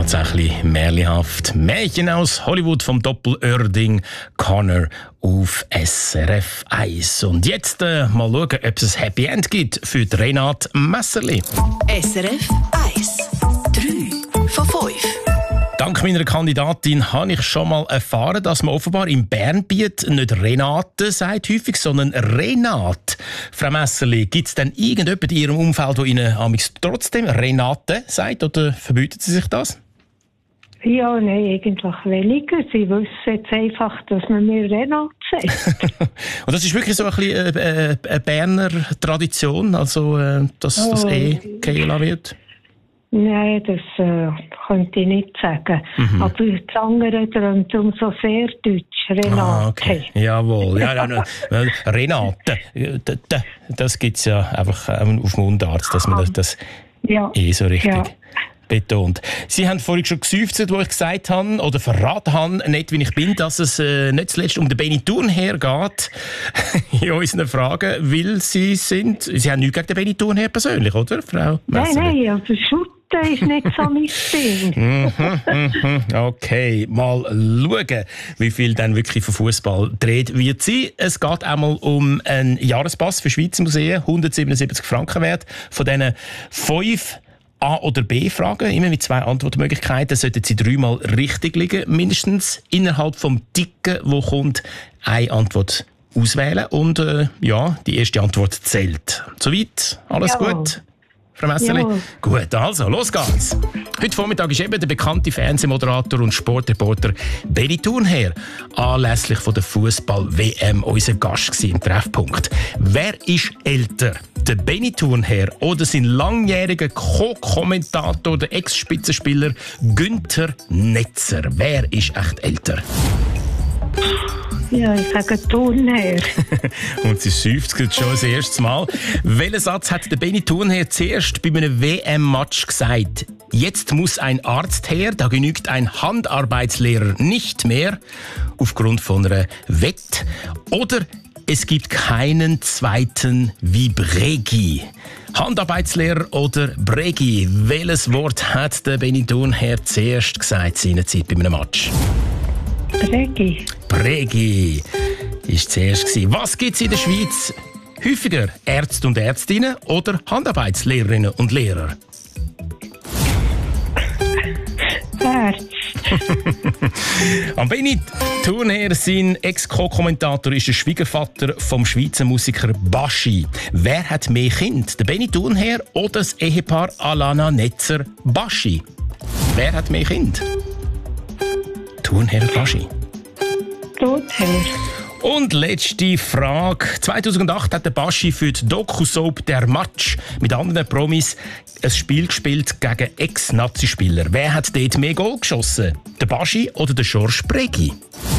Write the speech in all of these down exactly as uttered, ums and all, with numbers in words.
tatsächlich märchenhaft. Märchen aus Hollywood vom Doppelörding Connor auf S R F eins. Und jetzt äh, mal schauen, ob es ein Happy End gibt für die Renate Messerli. S R F eins. drei von fünf. Dank meiner Kandidatin habe ich schon mal erfahren, dass man offenbar im Bernbiet nicht Renate sagt häufig, sondern Renate. Frau Messerli, gibt es denn irgendjemanden in Ihrem Umfeld, der Ihnen amigs trotzdem Renate sagt, oder verbietet Sie sich das? Ja, nein, eigentlich weniger. Sie wissen jetzt einfach, dass man mir Renate sagt. Und das ist wirklich so ein bisschen eine, eine Berner Tradition, also dass oh, das eh geheilt wird? Nein, das äh, könnte ich nicht sagen. Mhm. Aber das andere träumt umso sehr deutsch. Renate. Ah, okay. Jawohl. Ja, ja, ja, Renate. Das gibt es ja einfach auf Mundart, dass man das, das ja. eh so richtig ja. betont. Sie haben vorhin schon gesäufzt, wo ich gesagt habe, oder verraten habe, nicht wie ich bin, dass es äh, nicht zuletzt um den Benny Thurnherr geht in unseren Fragen, weil Sie sind, Sie haben nichts gegen den Benny Thurnherr persönlich, oder, Frau Messerli? Nein, nein, aber Schutten ist nicht so mein Ding. Okay, mal schauen, wie viel dann wirklich von Fußball dreht wird sein. Es geht einmal um einen Jahrespass für Schweizer Museen, hundertsiebenundsiebzig Franken wert. Von diesen fünf A- oder B-Fragen, immer mit zwei Antwortmöglichkeiten, sollten Sie dreimal richtig liegen, mindestens innerhalb vom Ticken, wo kommt, eine Antwort auswählen und äh, ja, die erste Antwort zählt. Soweit, alles ja. gut? Frau Messerli? Ja. Gut, also, los geht's. Heute Vormittag ist eben der bekannte Fernsehmoderator und Sportreporter Benny Thurnherr anlässlich von der Fußball-W M unser Gast im Treffpunkt. Wer ist älter? Der Benny Thurnherr oder sein langjähriger Co-Kommentator, der Ex-Spitzenspieler Günther Netzer? Wer ist echt älter? Ja, ich sage Thurnherr. Und sie seufzt schon das erste Mal. Welchen Satz hat der Benny Thurnherr zuerst bei einem W M-Match gesagt? Jetzt muss ein Arzt her, da genügt ein Handarbeitslehrer nicht mehr, aufgrund von einer Wette. Oder es gibt keinen zweiten wie Bregi. Handarbeitslehrer oder Bregi? Welches Wort hat der Benny Thurnherr zuerst gesagt seinerzeit bei einem Match? Bregi. Bregi ist zuerst gewesen. Was gibt es in der Schweiz häufiger? Ärzte und Ärztinnen oder Handarbeitslehrerinnen und Lehrer? Ärzte. Am Benny Thurnherr, sein Ex-Co-Kommentator, ist der Schwiegervater vom Schweizer Musiker Baschi. Wer hat mehr Kinder? Der Benny Thurnherr oder das Ehepaar Alana Netzer Baschi? Wer hat mehr Kinder? Thurnherr Baschi. Thurnherr. Und letzte Frage. zweitausendacht hat der Baschi für die Doku-Soap «Der Match» mit anderen Promis ein Spiel gespielt gegen Ex-Nazi-Spieler. Wer hat dort mehr Goal geschossen? Der Baschi oder der Georges Bregi?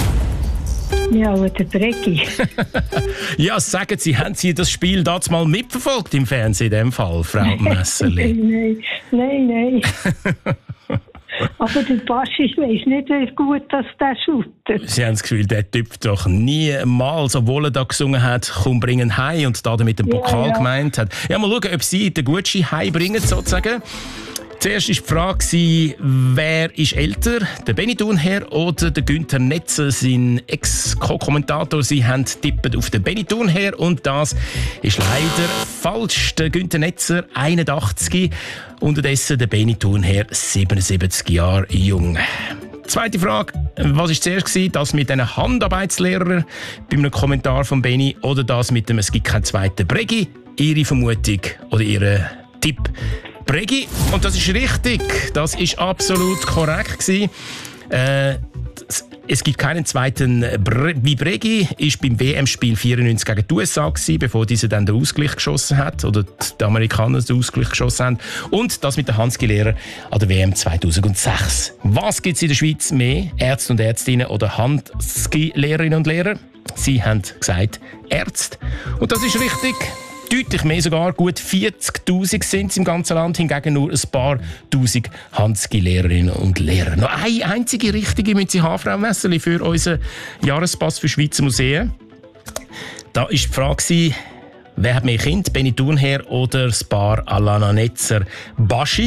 Ja, oder der Bregi. Ja, sagen Sie, haben Sie das Spiel damals mal mitverfolgt im Fernsehen, in dem Fall, Frau Messerli? Nein, nein, nein. Aber der Baschi weiss nicht, wie gut dass der shootet. Sie haben das Gefühl, der Typ doch niemals, obwohl er da gesungen hat, «Komm, bringen heim» und da damit den Pokal ja, ja. gemeint hat. Ja, mal schauen, ob Sie den Gucci heimbringen, sozusagen. Zuerst war die Frage, wer ist älter, der Benny Thurnherr oder der Günther Netzer, sein Ex-Co-Kommentator. Sie haben tippet auf den Benny Thurnherr und das ist leider falsch. Der Günther Netzer, einundachtzig, unterdessen der Benny Thurnherr, siebenundsiebzig Jahre jung. Zweite Frage, was war zuerst? Das mit einem Handarbeitslehrer bei einem Kommentar von Benny oder das mit dem «Es gibt keinen zweiten Bregi»? Ihre Vermutung oder Ihr Tipp? Bregi. Und das ist richtig. Das ist absolut korrekt gewesen. Äh, es gibt keinen zweiten Bre- wie Bregi. Ist beim W M-Spiel vierundneunzig gegen die U S A gewesen, bevor diese dann den Ausgleich geschossen hat oder die Amerikaner den Ausgleich geschossen haben. Und das mit der Hanski-Lehrer an der W M zweitausendsechs. Was gibt es in der Schweiz mehr? Ärzte und Ärztinnen oder Hanski-Lehrerinnen und Lehrer? Sie haben gesagt Ärzte. Und das ist richtig. Deutlich mehr sogar, gut vierzigtausend sind es im ganzen Land, hingegen nur ein paar Tausend Hanski-Lehrerinnen und Lehrer. Noch eine einzige richtige müssen Sie haben, Frau Messerli, für unseren Jahrespass für Schweizer Museen. Da war die Frage, wer hat mehr Kinder, Benny Thurnherr oder das Paar Alana Netzer Baschi?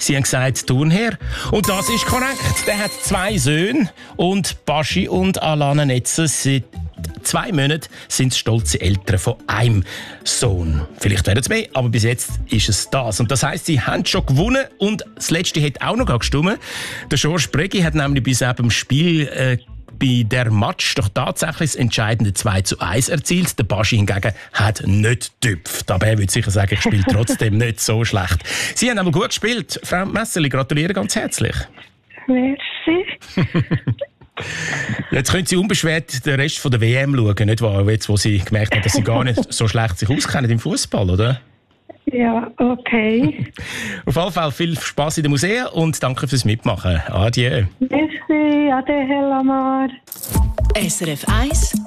Sie haben gesagt Turnherr. Und das ist korrekt. Der hat zwei Söhne und Baschi und Alana Netzer sind zwei Monate sind stolze Eltern von einem Sohn. Vielleicht werden es mehr, aber bis jetzt ist es das. Und das heisst, sie haben schon gewonnen und das Letzte hat auch noch gestimmt. Der George Breggi hat nämlich bis eben im Spiel äh, bei der Match doch tatsächlich das entscheidende zwei zu eins erzielt. Der Baschi hingegen hat nicht getüpft. Aber er würde sicher sagen, ich spiele trotzdem nicht so schlecht. Sie haben aber gut gespielt. Frau Messerli, gratuliere ganz herzlich. Merci. Jetzt können Sie unbeschwert den Rest von der W M schauen, nicht wahr? Jetzt, wo Sie gemerkt haben, dass Sie gar nicht so schlecht sich auskennen im Fußball, oder? Ja, okay. Auf jeden Fall viel Spass in den Museen und danke fürs Mitmachen. Adieu. Merci, ade, Herr Lamar. S R F eins